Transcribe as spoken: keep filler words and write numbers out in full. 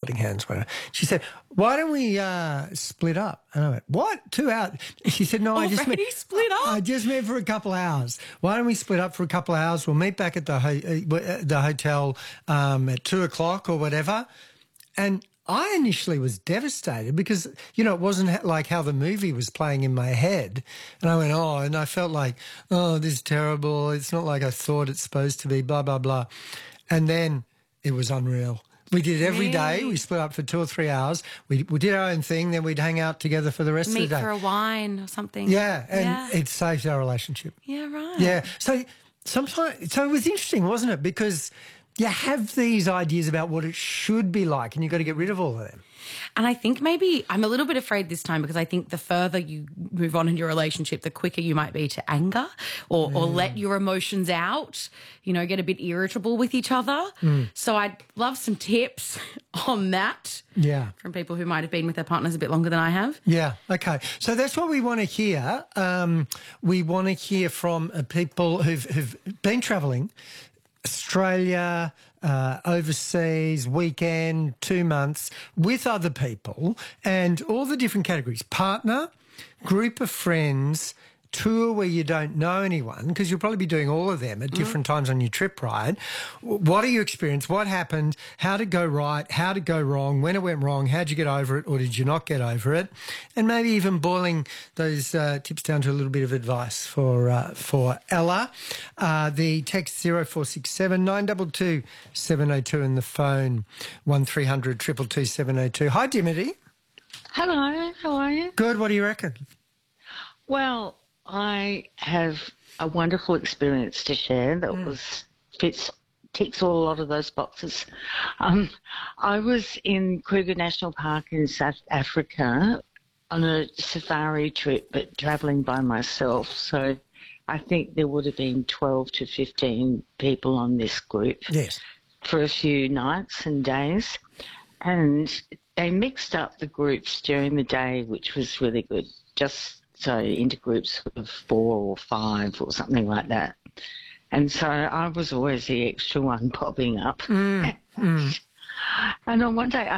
holding hands. Whatever. She said, why don't we uh, split up? And I went, what? Two hours? She said, no, I just meant, split up? I just meant for a couple of hours. Why don't we split up for a couple of hours? We'll meet back at the, ho- uh, the hotel um, at two o'clock or whatever. And I initially was devastated because, you know, it wasn't like how the movie was playing in my head. And I went, oh, and I felt like, oh, this is terrible. It's not like I thought it's supposed to be, blah, blah, blah. And then it was unreal. We did it every Really? day. We split up for two or three hours. We we did our own thing. Then we'd hang out together for the rest Meet of the day. for a wine or something. Yeah, and yeah. it saved our relationship. Yeah, right. Yeah. So sometimes, so it was interesting, wasn't it? Because you have these ideas about what it should be like, and you've got to get rid of all of them. And I think maybe I'm a little bit afraid this time because I think the further you move on in your relationship, the quicker you might be to anger or, mm. or let your emotions out, you know, get a bit irritable with each other. Mm. So I'd love some tips on that. Yeah. From people who might have been with their partners a bit longer than I have. Yeah. Okay. So that's what we want to hear. Um, we want to hear from uh, people who've, who've been travelling, Australia, uh, overseas, weekend, two months, with other people, and all the different categories: partner, group of friends, tour where you don't know anyone, because you'll probably be doing all of them at different mm. times on your trip, right? What are your experience? What happened? How did it go right? How did it go wrong? When it went wrong? How'd you get over it, or did you not get over it? And maybe even boiling those uh, tips down to a little bit of advice for uh, for Ella. Uh, the text zero four six seven nine two two seven zero two and the phone one three hundred two two two seven zero two. Hi, Dimity. Hello, how are you? Good. What do you reckon? Well, I have a wonderful experience to share that mm. was fits ticks all a lot of those boxes. Um, I was in Kruger National Park in South Africa on a safari trip, but travelling by myself. So I think there would have been twelve to fifteen people on this group. Yes. For a few nights and days, and they mixed up the groups during the day, which was really good. Just so into groups of four or five or something like that. And so I was always the extra one popping up. Mm, mm. And on one day